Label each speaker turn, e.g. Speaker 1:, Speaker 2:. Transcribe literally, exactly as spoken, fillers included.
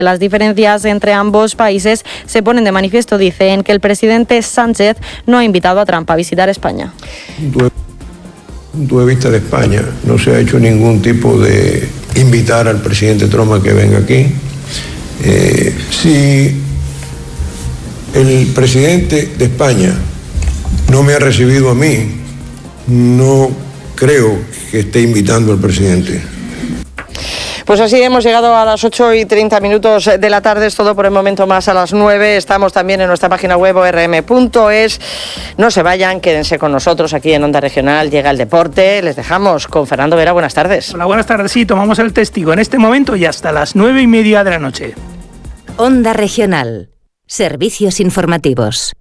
Speaker 1: Las diferencias entre ambos países se ponen de manifiesto, dice, en que el presidente Sánchez no ha invitado a Trump a visitar España.
Speaker 2: Desde el punto de vista de España, no se ha hecho ningún tipo de invitar al presidente Trump a que venga aquí. Eh, si el presidente de España no me ha recibido a mí, no creo que esté invitando al presidente.
Speaker 3: Pues así hemos llegado a las ocho y treinta minutos de la tarde. Es todo por el momento, más a las nueve. Estamos también en nuestra página web o r m punto es. No se vayan, quédense con nosotros aquí en Onda Regional. Llega el deporte. Les dejamos con Fernando Vera. Buenas tardes.
Speaker 4: Hola, buenas tardes. Sí, tomamos el testigo en este momento y hasta las nueve y media de la noche.
Speaker 5: Onda Regional. Servicios informativos.